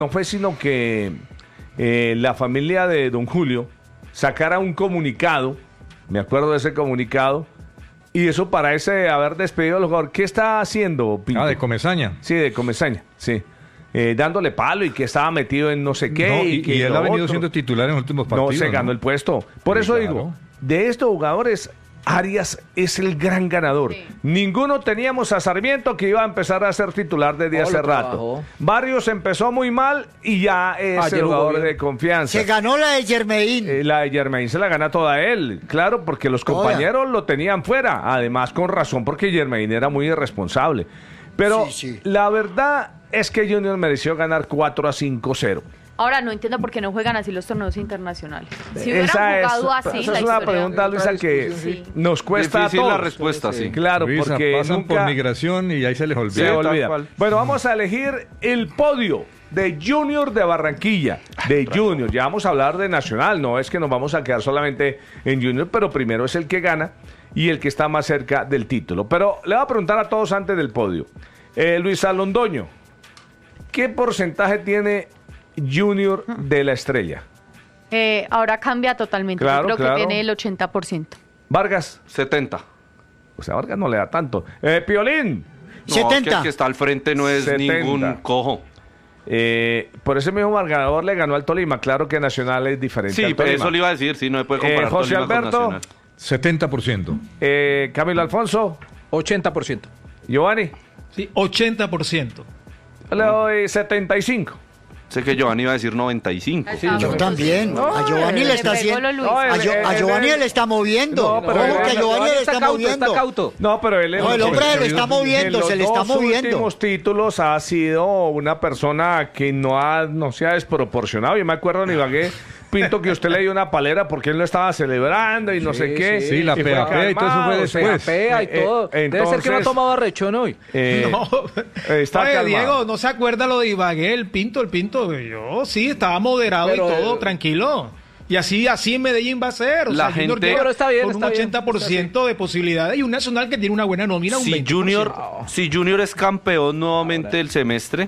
No fue sino que la familia de don Julio sacara un comunicado, me acuerdo de ese comunicado, y eso parece haber despedido al jugador. ¿Qué está haciendo, Pinto? De Comesaña. Sí, de Comesaña, sí. Dándole palo y que estaba metido en no sé qué. No, y él ha venido otro. siendo titular en los últimos partidos. No, se ganó el puesto. Por Sí, eso claro. digo, de estos jugadores, Arias es el gran ganador. Sí. Ninguno teníamos a Sarmiento que iba a empezar a ser titular desde hace lo rato. trabajó. Barrios empezó muy mal y ya es Ayer el jugó jugador bien. de confianza. Se ganó la de Germain. La de Germain se la gana toda él, claro, porque los Toda. compañeros lo tenían fuera, además con razón, porque Germain era muy irresponsable. Pero Sí, sí. la verdad es que Junior mereció ganar 4-5-0. Ahora no entiendo por qué no juegan así los torneos internacionales. Si hubieran Esa jugado así, esa la es una historia- pregunta, Luisa, que Sí. nos cuesta Difícil a todos. la respuesta, sí. Claro, Luisa, porque pasan nunca por migración y ahí se les olvida. se tal olvida. cual. Bueno, vamos a elegir el podio de Junior de Barranquilla, de Junior. Ya vamos a hablar de Nacional, no es que nos vamos a quedar solamente en Junior, pero primero es el que gana y el que está más cerca del título. Pero le voy a preguntar a todos antes del podio. Luisa Londoño, ¿qué porcentaje tiene Junior de la Estrella? Ahora cambia totalmente. Claro, Yo creo claro. que tiene el 80%. Vargas, 70. o sea, Vargas no le da tanto. Piolín, No, 70. que el que está al frente no es 70. ningún cojo. por ese mismo marcador le ganó al Tolima. Claro que Nacional es diferente. Sí, al pero Tolima. eso le iba a decir, sí, no se puede comparar José Tolima con Alberto. Nacional. 70%. Camilo Alfonso, 80%. Giovanni, Sí, 80%. yo le doy 75. Sé que Giovanni iba a decir 95. Sí, Yo también. A Giovanni le está haciendo. A Giovanni le está moviendo. No, pero ¿Cómo que a Giovanni le está Está moviendo? cauto. No, pero él No, el hombre se le está en moviendo, los se le está dos moviendo. últimos títulos ha sido una persona que no se ha desproporcionado. Yo me acuerdo en Ibagué, Pinto, que usted le dio una palera porque él lo estaba celebrando y no sé qué. Sí, la fue PAP y todo eso fue calmado, después. Pea y todo. Debe ser que no ha entonces, tomado arrechón hoy. No. está Oye, calmado. Diego, ¿no se acuerda lo de Ibagué, el Pinto? Yo sí, estaba moderado Pero, y todo, tranquilo. Y así en Medellín va a ser. O La sea, Junior gente- llega Pero está bien, con un está bien. 80% de posibilidades y un Nacional que tiene una buena nómina, un Si 20%. Junior es campeón nuevamente el semestre,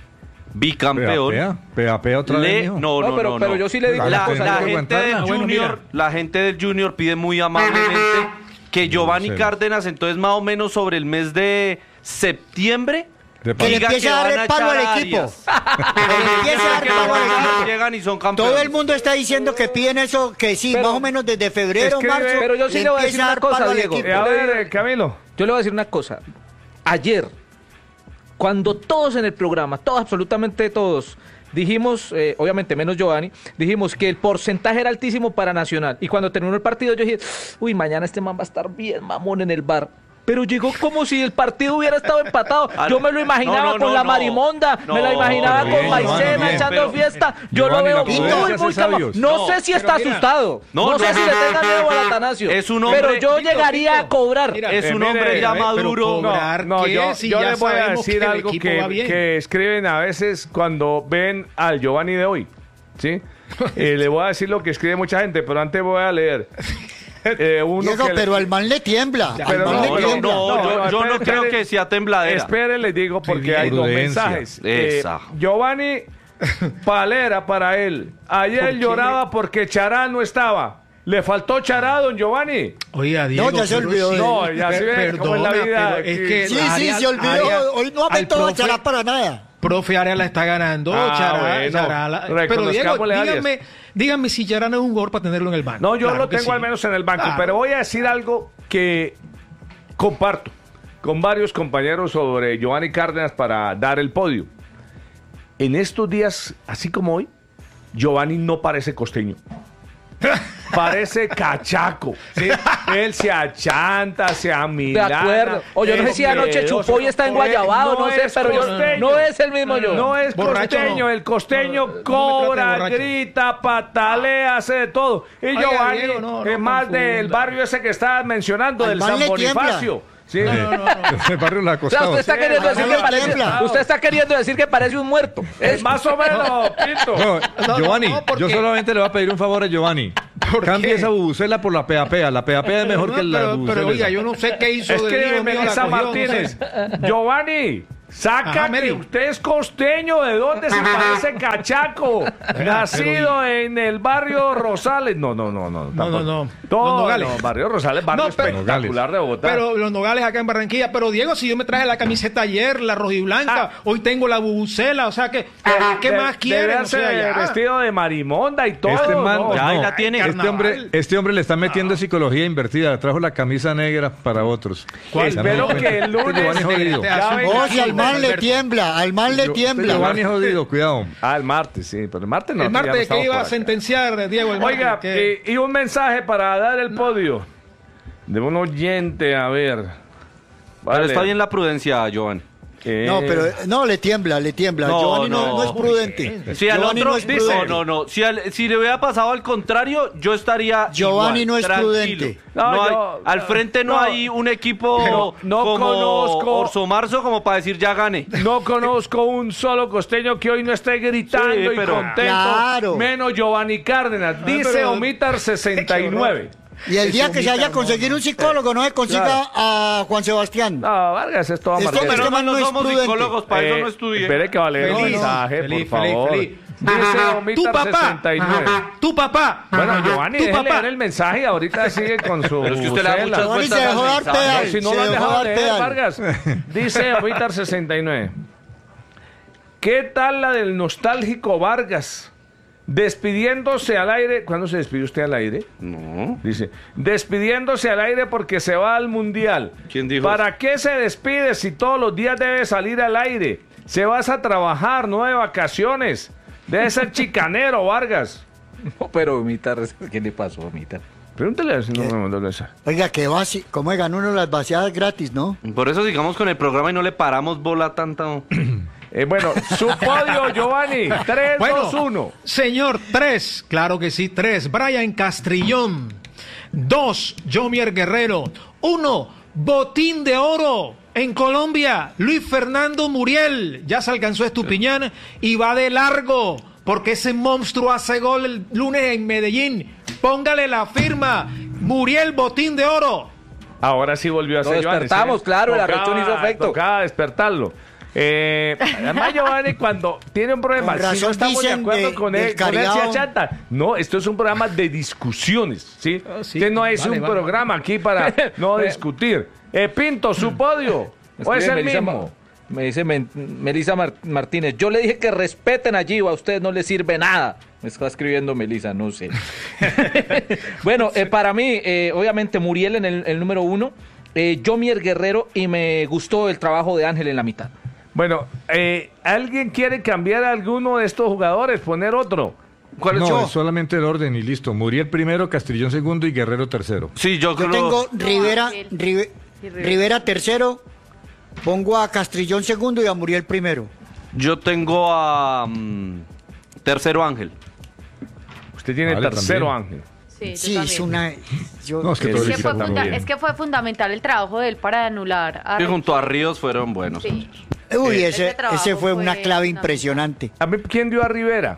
bicampeón, PAP otra vez, mijo. Pero yo sí le digo La, una cosa. la hay que gente del aguantarla. Bueno, Junior, mira. la gente del Junior pide muy amablemente que Giovanni Sí. Cárdenas, entonces más o menos sobre el mes de septiembre, De Que le diga empiece a dar van el palo echar al a equipo. Arias. Que le empiece a dar Que palo los al jugadores equipo. llegan y son campeones. Todo el mundo está diciendo que piden eso, que sí, Pero- más o menos desde febrero, Escribe- marzo. pero yo sí le voy a decir empieza una dar cosa, palo al Diego. equipo. A ver, Camilo. Yo le voy a decir una cosa. Ayer, cuando todos en el programa, todos, absolutamente todos, dijimos, obviamente menos Giovanni, dijimos que el porcentaje era altísimo para Nacional. Y cuando terminó el partido yo dije, uy, mañana este man va a estar bien mamón en el bar. Pero llegó como si el partido hubiera estado empatado. Yo me lo imaginaba No, con la marimonda, me la imaginaba bien, con maicena, Giovanni, echando bien. fiesta. Yo Giovanni, lo veo la muy, prudencia muy hace calmado. sabios. No No, sé si está pero mira, asustado. no, No sé no, si le tenga miedo al Atanasio. Es un hombre- Pero yo Pinto, llegaría a cobrar. Mira, Es un mire, hombre ya pero maduro. cobrar, No, ¿qué? yo, Si yo ya les voy a sabemos decir que el algo equipo va bien. que escriben a veces cuando ven al Giovanni de hoy, ¿sí? Le voy a decir lo que escribe mucha gente, pero antes voy a leer. Uno Diego, que- pero al man le tiembla. Al Pero man no, le No, tiembla. yo no espere, creo que sea tembladera. Espere, les digo, porque hay dos Prudencia. mensajes. Esa. Giovanni, palera para él. Ayer lloraba porque Chará no estaba. ¿Le faltó Chará, don Giovanni? Oiga, Diego, ya se pero olvidó sí, de- No, ya se ve cómo es la vida. pero es que Sí, Arias- se olvidó. Arias- Hoy no ha al metido a profe- Chará para nada. Profe Arias la está ganando. Ah, Chará, bueno, pero Diego, reconozcámosle a Arias. díganme si Chará no es un jugador para tenerlo en el banco. No, yo Claro lo que tengo sí. al menos en el banco, Claro. pero voy a decir algo que comparto con varios compañeros sobre Giovanni Cárdenas para dar el podio. En estos días, así como hoy, Giovanni no parece costeño. Parece cachaco, ¿sí? Él se achanta, se De amilana. acuerdo. O yo no sé si anoche chupó y está en Guayabado, no sé, es pero yo, costeño. no es el mismo yo. No es Borracho costeño, no. el costeño No me cobra, trate de borracho. grita, patalea, hace de todo. Y Oiga, Giovanni Diego, no es más confunda. del barrio ese que estabas mencionando, Al del man San le tiembla. Bonifacio. Sí. El barrio La O sea, Costa. usted está Sí, queriendo decir que no parece, tiembla. usted está queriendo decir que parece un muerto. Es más o menos, Pinto. No, Giovanni, no, ¿por yo qué? solamente le voy a pedir un favor a Giovanni. ¿Por Cambie qué? esa bubucela por la PAP. La PAP es mejor que la bubucela. pero oiga, yo no sé qué hizo Es del que hijo mío, la Melissa cogió, no Martínez. sé. Giovanni, Saca que usted es costeño, ¿de dónde se parece cachaco? Nacido en el barrio Rosales. No. No. Todo, Los Nogales. no, barrio Rosales, barrio espectacular de Bogotá. Pero los Nogales acá en Barranquilla. Pero Diego, si yo me traje la camiseta ayer, la rojiblanca, hoy tengo la bubucela, o sea que, ¿qué más quieren? Debe O sea, ser ya. vestido de marimonda y todo. Este man, ¿no? Ya, ahí no, la tiene. este hombre le está metiendo psicología invertida. Trajo la camisa negra para otros. Espero que el lunes... Giovanni es jodido. ya venga Oh, si al man le Alberto. tiembla, al man le tiembla. Giovanni es jodido, cuidado. El martes, sí, pero el martes no. El ya no martes, estamos ¿qué iba por a acá. sentenciar, Diego? El martes, Oiga, ¿qué? y un mensaje para dar el podio de un oyente, a ver. Pero Vale. está bien la prudencia, Giovanni. No, pero no, le tiembla. No, Giovanni no. no es prudente. Si al Giovanni otro no es dice, prudente. no. Si le hubiera pasado al contrario, yo estaría Giovanni igual, no es tranquilo. prudente. Al frente no hay un equipo no como conozco- Orso Marzo como para decir ya gane. No conozco un solo costeño que hoy no esté gritando Sí, y pero- contento. Claro. Menos Giovanni Cárdenas. Dice pero- Omitar 69. Y el día que se vaya a conseguir un psicólogo, no se consiga a Juan Sebastián. No, Vargas, esto va a Este marcar. hombre Pero man no no es somos prudente. psicólogos, para eso no estudié. Espere que va a leer un Feliz, mensaje, feliz, por favor. feliz. Dice Tu Omitar papá, 69. tu papá. Bueno, Giovanni, tu deje papá. leer el mensaje y ahorita sigue con su Pero es que usted le da cela. muchas Giovanni vueltas se dejó al dar mensaje. pedal. Si no se lo han dejó dejado dar leer, pedal. Vargas. Dice Omitar 69. ¿Qué tal la del nostálgico Vargas? Despidiéndose al aire. ¿Cuándo se despidió usted al aire? No. Dice, despidiéndose al aire porque se va al mundial. ¿Quién dijo ¿Para qué se despide si todos los días debe salir al aire? Se vas a trabajar, no de vacaciones. Debe ser chicanero, Vargas. No, pero Mitar, ¿qué le pasó a Mitar? Pregúntale a ver si no me mandó el mensaje. Oiga, que cómo ganó uno las vaciadas gratis, ¿no? Por eso sigamos con el programa y no le paramos bola tanta. Bueno, su podio, Giovanni. 3, Bueno, 2, 1. Señor, 3, claro que sí, 3. Brian Castrillón. 2, Jomier Guerrero. 1, Botín de Oro. En Colombia, Luis Fernando Muriel. Ya se alcanzó Estupiñán y va de largo. Porque ese monstruo hace gol el lunes en Medellín. Póngale la firma. Muriel Botín de Oro. Ahora sí volvió a Lo ser Giovanni. despertamos, ¿sí? claro, la reacción hizo efecto. Tocaba despertarlo. Además, Giovanni, cuando tiene un problema, Con si no razón estamos de dicen acuerdo con del él, se Cariao. achanta. No, esto es un programa de discusiones, ¿sí? Sí, Este no es vale, un vale. programa aquí para no discutir. Pinto, su podio. ¿O es el mismo? Me dice Melisa Martínez, yo le dije que respeten a Giva, a ustedes no les sirve nada. Me está escribiendo Melisa, no sé. Bueno, para mí, obviamente Muriel en el número 1, Jomier Guerrero, y me gustó el trabajo de Ángel en la mitad. Bueno, ¿alguien quiere cambiar a alguno de estos jugadores? Poner otro. ¿Cuál es No, yo? es solamente el orden y listo. Muriel primero, Castrillón segundo y Guerrero tercero. Sí, yo Yo creo. tengo Rivera, Ángel. Rivera tercero, pongo a Castrillón segundo y a Muriel primero. Yo tengo a tercero Ángel. Usted tiene Vale, tercero, también. Ángel. Sí, yo Sí, también. es una... yo- No, es que todo Es el que, equipo fue está muy bien. es que fue fundamental el trabajo de él para anular a Que junto a Ríos fueron buenos. Sí. Uy, ese trabajo ese fue una fue clave fundamental. impresionante. ¿A mí quién dio a Rivera?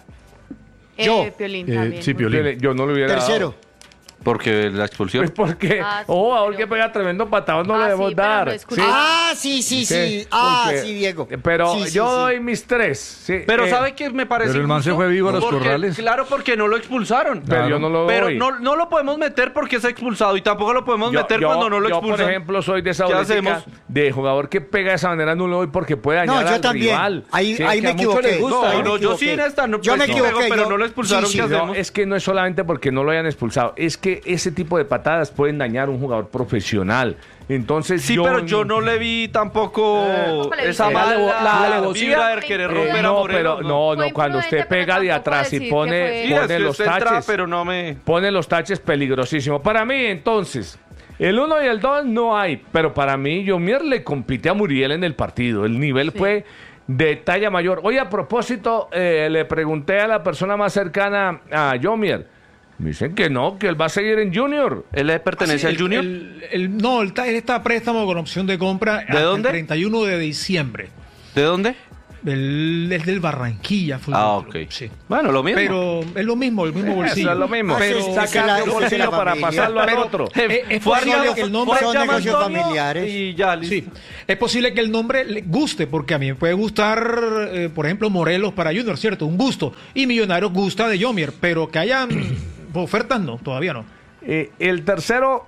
Yo. Piolín también. sí, muy Piolín. bien. Yo no lo hubiera Tercero. dado. Porque la expulsión. Pues porque, Ah, sí, ahora pero- que pega tremendo patadón no Ah, le debemos sí, pero dar. no escuché. Ah, sí. Ah, porque- sí, Diego. Pero Sí, sí, yo sí. doy mis 3. Sí, Pero ¿sabe qué me parece? Pero el man se injusto? fue vivo a los Porque- corrales. Claro, porque no lo expulsaron. Pero yo no lo Pero doy. no lo podemos meter porque es expulsado y tampoco lo podemos meter cuando no lo yo, expulsan. por ejemplo, soy de esa ¿Qué política hacemos? de jugador que pega de esa manera, no lo doy porque puede dañar No, yo al también. rival. Ahí Sí, me que a muchos equivoqué. les gusta. Ahí me No, yo sí equivoqué. en esta no, Yo me pues, sí equivoqué, pero yo- no lo expulsaron. sí, ¿Qué sí, No, hacemos? es que no es solamente porque no lo hayan expulsado, es que ese tipo de patadas pueden dañar a un jugador profesional. Entonces, Sí, pero yo no le vi tampoco Tampoco le vi. esa La mala alevosía. vibra de querer romper a no, Moreno. pero no, Fue cuando usted imprudente, pega pero de tampoco atrás y decir pone, que Sí, fue- pone es que los usted entra, taches, pero no me... pone los taches peligrosísimo. Para mí, entonces, el 1 y el 2 no hay, pero para mí, Jomier le compite a Muriel en el partido. El nivel fue de talla mayor. Hoy, a propósito, le pregunté a la persona más cercana a Jomier. Me dicen que no, que él va a seguir en Junior. ¿Él le pertenece al Junior? No, él está a préstamo con opción de compra hasta dónde? el 31 de diciembre. ¿De dónde? Él es del Barranquilla Fútbol Club, ok. sí. Bueno, lo mismo. Pero es lo mismo, el mismo bolsillo. Eso es lo mismo. Pero Sacar un bolsillo para familia. pasarlo al Pero- otro. Es Fue posible arriba, que el nombre son llama negocios Antonio familiares. Y ya, listo. Sí, es posible que el nombre le guste, porque a mí me puede gustar, por ejemplo, Morelos para Junior, ¿cierto? Un gusto. Y Millonarios gusta de Yomier, pero que hayan ofertas, no, todavía no. El tercero,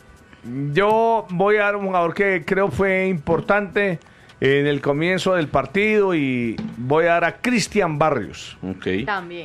yo voy a dar un jugador que creo fue importante en el comienzo del partido y voy a dar a Cristian Barrios. Ok. También.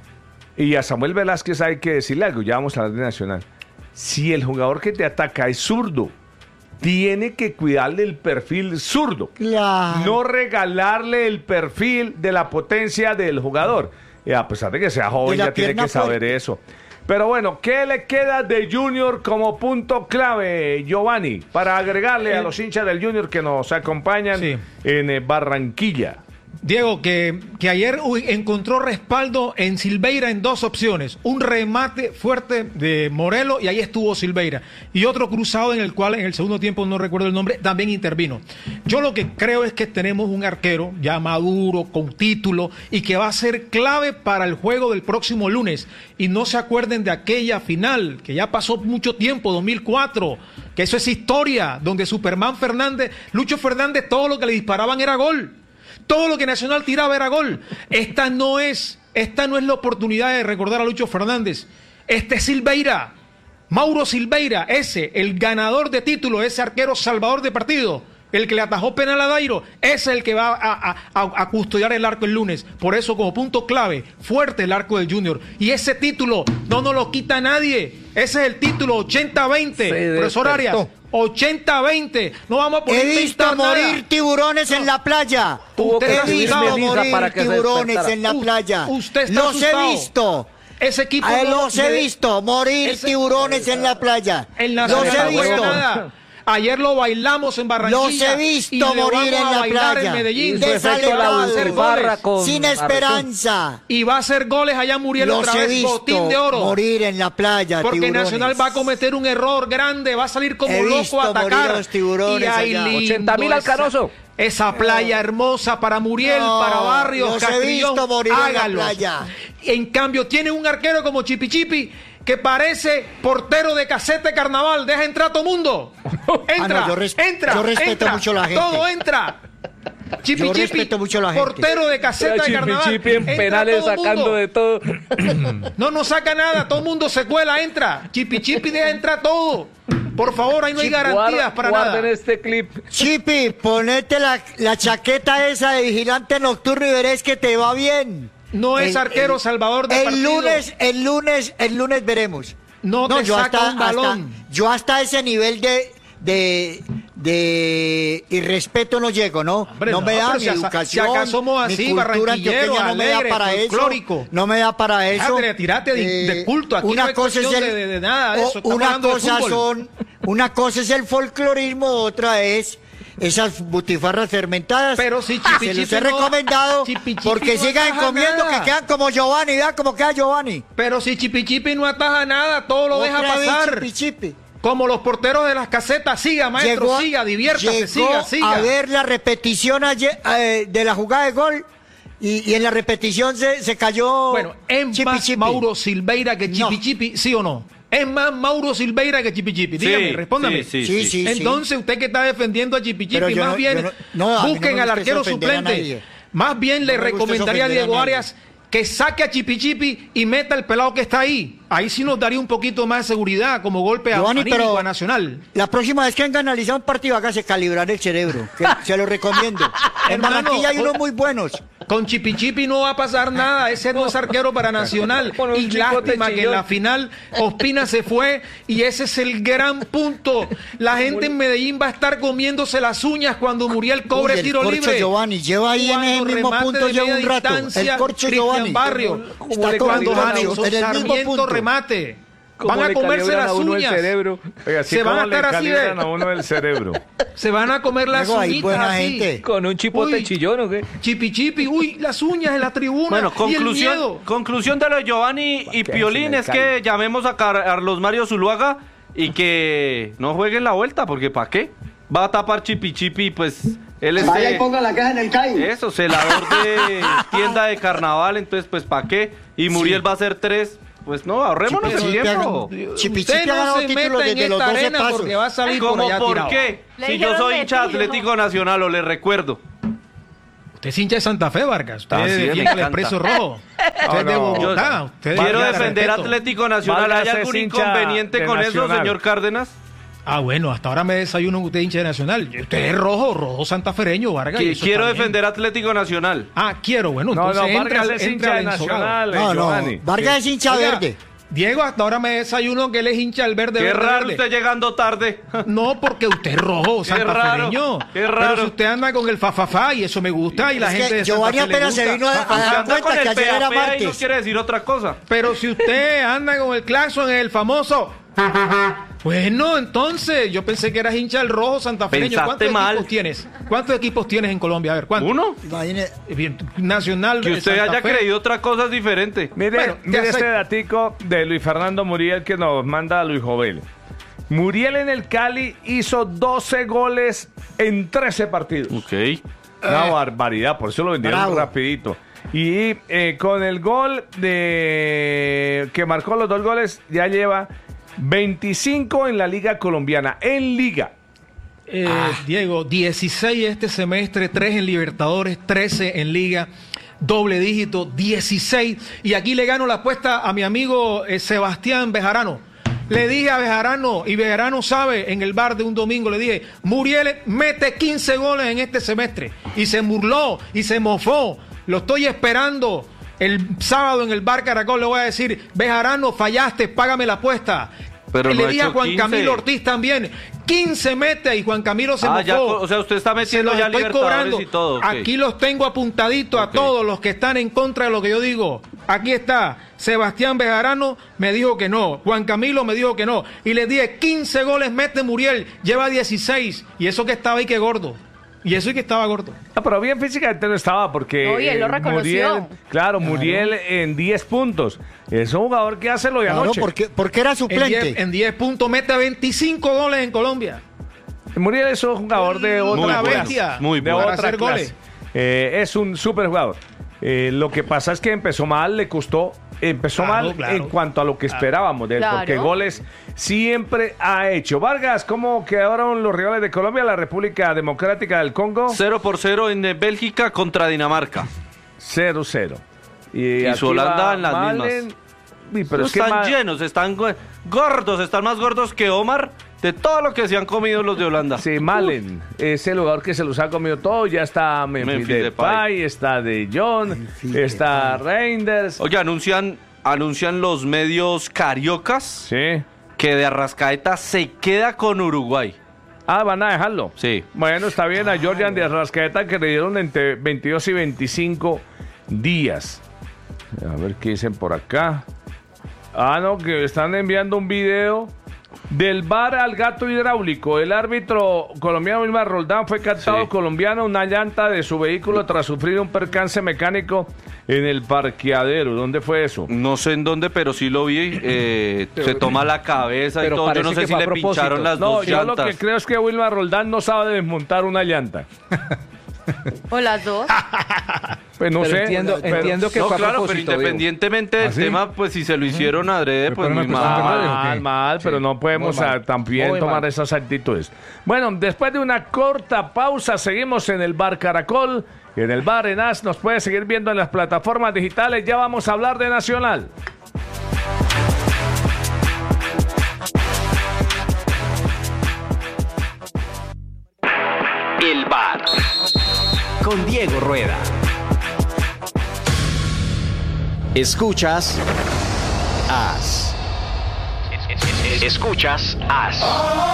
Y a Samuel Velázquez hay que decirle algo, ya vamos a hablar de Nacional. Si el jugador que te ataca es zurdo, tiene que cuidarle el perfil zurdo. Claro. No regalarle el perfil de la potencia del jugador. Y a pesar de que sea joven, De la ya tiene pierna que saber fuerte. eso. Pero bueno, ¿qué le queda de Junior como punto clave, Giovanni, para agregarle a los hinchas del Junior que nos acompañan Sí. en Barranquilla? Diego, que ayer encontró respaldo en Silveira en dos opciones. Un remate fuerte de Morelos y ahí estuvo Silveira. Y otro cruzado en el cual en el segundo tiempo, no recuerdo el nombre, también intervino. Yo lo que creo es que tenemos un arquero ya maduro, con título y que va a ser clave para el juego del próximo lunes. Y no se acuerden de aquella final, que ya pasó mucho tiempo, 2004, que eso es historia, donde Superman Fernández, Lucho Fernández, todo lo que le disparaban era gol. Todo lo que Nacional tiraba era gol. Esta no es la oportunidad de recordar a Lucho Fernández. Este es Silveira, Mauro Silveira, el ganador de título, ese arquero salvador de partido, el que le atajó penal a Dairo, es el que va a custodiar el arco el lunes. Por eso, como punto clave, fuerte el arco del Junior. Y ese título no nos lo quita nadie. Ese es el título 80-20, profesor Arias. 80-20. No vamos a poner He visto morir tiburones en la playa. Tuvo que He subir visto Melisa morir para que se tiburones despertara. en la playa. Usted está Los asustado. he visto. Ese equipo Los he visto morir ese- tiburones en la playa. En Los Nacional he no juega visto. nada. Ayer lo bailamos en Barranquilla. Los he visto y le morir vamos en a la bailar playa. en Medellín. Y su efecto Desalentados. la Barra con Sin Arrechón. esperanza. Y va a hacer goles allá Muriel Los otra he vez, botín de visto oro. morir en la playa. Porque tiburones. Nacional va a cometer un error grande, va a salir como He loco visto a atacar. morir a los tiburones y ahí allá. lindo 80.000 al Canoso. Esa playa hermosa para Muriel, No, para Barrios, los he Castrillón, visto morir en la hágalos. playa. En cambio, tiene un arquero como Chipi Chipi que parece portero de caseta de carnaval. Deja entrar a todo mundo. Entra, no, yo respeto entra. mucho a la gente. Todo entra. Chipi Yo Chipi, respeto mucho a la gente. portero de caseta de carnaval. Chipi en Entra penales todo mundo. sacando de todo. No saca nada, todo el mundo se cuela, entra. Chipi Chipi deja entrar todo. Por favor, ahí no hay garantías para Guarden nada. este clip. Chipi, ponete la chaqueta esa de vigilante nocturno y verás que te va bien. No es arquero salvador de partido. El lunes veremos. No te saca un balón. Yo hasta ese nivel de irrespeto no llego, ¿no? Hombre, no me da pero mi si educación, si acá somos mi así, cultura barranquilleros, antioqueña no me da alegres, para eso. folclórico. No me da para eso. Tirate de culto. Aquí no hay cuestión de nada de eso. Estamos Una hablando de cosa fútbol. una cosa es el folclorismo, otra es esas butifarras fermentadas. Pero si Chipi se los Chipi he recomendado Chipi Chipi porque no sigan ataja comiendo nada. que quedan como Giovanni, vea cómo queda Giovanni. Pero si Chipi Chipi no ataja nada, todo lo deja Otra vez pasar. Chipi Chipi. Como los porteros de las casetas. Siga, maestro, siga, diviértase, llegó siga. a ver la repetición ayer, de la jugada de gol y en la repetición se cayó. Bueno, es Chipi más Chipi. Mauro Silveira que Chipi No. Chipi, ¿sí o no? Es más Mauro Silveira que Chipi Chipi. Dígame, Sí, respóndame. Sí. Entonces, usted que está defendiendo a Chipi Pero Chipi, yo más no- bien yo no- a mí no busquen me al gusta arquero eso ofender a suplente. nadie. Más bien le No me gusta recomendaría a eso ofender a Diego nadie. Arias que saque a Chipi Chipi y meta el pelado que está ahí. Ahí sí nos daría un poquito más de seguridad como golpe Giovanni, anímico pero a Nacional. La próxima vez que vengan a analizar un partido, hágase calibrar el cerebro. Que se lo recomiendo. En Hermano, Barranquilla hay unos muy buenos. Con Chipi Chipi no va a pasar nada, ese no es arquero para Nacional. Con un Y chicote lástima que en chillón. la final Ospina se fue y ese es el gran punto. La gente en Medellín va a estar comiéndose las uñas cuando Muriel cobre Uy, el tiro Corcho libre. Giovanni lleva ahí en el Cuando mismo remate punto de lleva media un rato. distancia, El Corcho Cristian Giovanni Barrio. está Cuando con Jason en el mismo Sarmiento punto. remate. Como Van a le comerse calibran las a uno el uñas. cerebro. Oiga, así Se van a como le estar así de- calibran a uno el cerebro. Se van a comer las Luego hay uñitas buena así. gente. Con un chipote Uy. chillón, ¿o qué? Chipi Chipi, uy, las uñas en la tribuna. Bueno, y el miedo. conclusión de lo de Giovanni y que Piolín se me es que llamemos a Carlos Mario Zuluaga y que no jueguen la vuelta, porque ¿para qué? Va a tapar Chipi Chipi, pues Él es Vaya y ponga la caja en el CAI. eso, celador de tienda de carnaval, entonces pues ¿para qué? Y Muriel va a ser 3, pues no, ahorrémonos el tiempo. Chipichipi Usted ha no ganado se títulos meta en desde los esta 12 arena pasos. porque va a salir por ¿Cómo allá por tirado. qué? Le Si yo dijeron soy de hincha de tiro. Atlético Nacional, o le recuerdo. Usted es hincha de Santa Fe, Vargas. Usted Ah, sí, me defiende el encanta. Expreso Rojo. Usted es de no. Bogotá. Usted es de Quiero Vargas, defender a respeto. Atlético Nacional. Vargas ¿Hay es algún hincha inconveniente de con eso, Nacional. señor Cárdenas? Ah, bueno, hasta ahora me desayuno que usted es hincha de Nacional. Usted es rojo santafereño, Vargas. y eso Quiero está bien. defender a Atlético Nacional. Ah, quiero, bueno, No, entonces no, Vargas es entra hincha de al ensogado. Nacional, No, no, Giovanni. Vargas es hincha Oiga, verde. Diego, hasta ahora me desayuno que él es hincha del verde. Qué verde, raro verde. usted llegando tarde. No, porque usted es rojo, Qué santafereño. raro, qué raro. Pero si usted anda con el fa y eso me gusta y la Es gente que de Santa Giovanni Fe le apenas se gusta. vino a Usted dar anda con cuenta que el ayer era PAP y no martes. quiere decir otra cosa. Pero si usted anda con el claxon, el famoso. Bueno, entonces, yo pensé que eras hincha del rojo santafereño. Pensaste ¿Cuántos mal. equipos tienes? ¿Cuántos equipos tienes en Colombia? A ver, ¿cuántos? ¿Uno? Imagine, Bien, Nacional Que de usted Santa haya Fe. creído otra cosa es diferente. Mire, Bueno, te mire este acepto. datico de Luis Fernando Muriel que nos manda Luis Jovel. Muriel en el Cali hizo 12 goles en 13 partidos. Ok. Una barbaridad, por eso lo vendieron Bravo. rapidito. Y con el gol que marcó los 2 goles, ya lleva 25 en la Liga Colombiana. En Liga. Diego, 16 este semestre, 3 en Libertadores, 13 en Liga, doble dígito, 16. Y aquí le gano la apuesta a mi amigo Sebastián Bejarano. Le dije a Bejarano, y Bejarano sabe, en el bar de un domingo, le dije, Muriel mete 15 goles en este semestre. Y se burló y se mofó. Lo estoy esperando. El sábado en el bar Caracol le voy a decir, Bejarano, fallaste, págame la apuesta. Pero le no ha dije a hecho Juan 15. Camilo Ortiz también, 15 mete y Juan Camilo se mofó. Ya, o sea, usted está Se metiendo los ya estoy Libertadores cobrando. y todo. ok. Aquí los tengo apuntaditos a Ok. todos los que están en contra de lo que yo digo. Aquí está. Sebastián Bejarano me dijo que no. Juan Camilo me dijo que no. Y les dije, 15 goles mete Muriel. Lleva 16. Y eso que estaba ahí que gordo. Y eso y que estaba gordo. No, pero bien físicamente no estaba porque No, y él lo reconoció. Muriel, claro, Muriel en 10 puntos. Es un jugador que hace lo de claro, anoche. porque era En suplente. 10 puntos mete 25 goles en Colombia. Muriel es un jugador de otra Una clase. bestia. Muy de bueno. Para otra hacer clase. goles. Es un súper jugador. Lo que pasa es que empezó mal, le costó. Empezó Claro, mal claro. en cuanto a lo que esperábamos de él, Claro. porque goles siempre ha hecho. Vargas, ¿cómo quedaron los rivales de Colombia? La República Democrática del Congo, 0-0 en Bélgica contra Dinamarca. 0-0. Y su aquí Holanda va en las Malen. mismas. Uy, pero es que Están Ma- llenos, están gordos, están más gordos que Omar de todo lo que se han comido los de Holanda. Sí, Malen es el jugador que se los ha comido todo. Ya está Memphis Memphis Depay, está De Jong, Memphis está Depay. Reinders. Oye, anuncian los medios cariocas Sí. que de Arrascaeta se queda con Uruguay. Ah, van a dejarlo. Sí. Bueno, está bien a Jordan de Arrascaeta que le dieron entre 22 y 25 días. A ver qué dicen por acá. Ah, no, que están enviando un video del VAR al gato hidráulico. El árbitro colombiano Wilmar Roldán fue captado Sí. colombiano una llanta de su vehículo tras sufrir un percance mecánico en el parqueadero. ¿Dónde fue eso? No sé en dónde, pero sí lo vi. Se toma la cabeza y pero todo. Yo parece no sé que si fue a le propósito. pincharon las No, dos yo lo llantas. que creo es que Wilmar Roldán no sabe desmontar una llanta. O las dos. Pues no Pero sé. entiendo que No, fue a claro, pero propósito, Diego. independientemente del ¿Ah, sí? tema, pues si se lo hicieron adrede, Me pues parece muy una cuestión mal. de ¿o Mal, qué? mal, pero no podemos muy mal. también Muy tomar mal. esas actitudes. Bueno, después de una corta pausa, seguimos en el Bar Caracol, en el Bar Enas, nos puede seguir viendo en las plataformas digitales, ya vamos a hablar de Nacional. El Bar con Diego Rueda. Escuchas As. Escuchas As.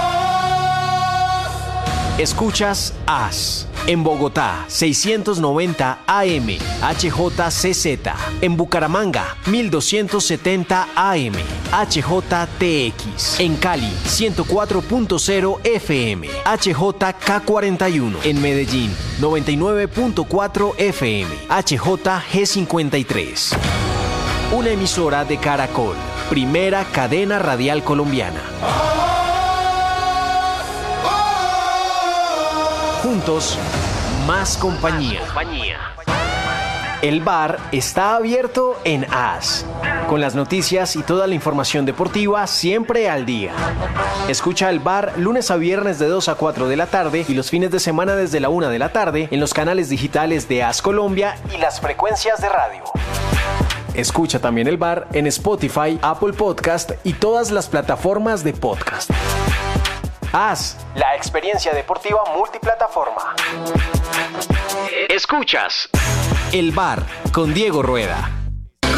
Escuchas As. En Bogotá, 690 AM, HJCZ. En Bucaramanga, 1270 AM, HJTX. En Cali, 104.0 FM, HJK41. En Medellín, 99.4 FM, HJG53. Una emisora de Caracol, primera cadena radial colombiana. Juntos, más compañía. El bar está abierto en AS, con las noticias y toda la información deportiva siempre al día. Escucha el bar lunes a viernes de 2 a 4 de la tarde y los fines de semana desde la 1 de la tarde en los canales digitales de AS Colombia y las frecuencias de radio. Escucha también el bar en Spotify, Apple Podcast y todas las plataformas de podcast. AS, la experiencia deportiva multiplataforma. Escuchas El Bar con Diego Rueda.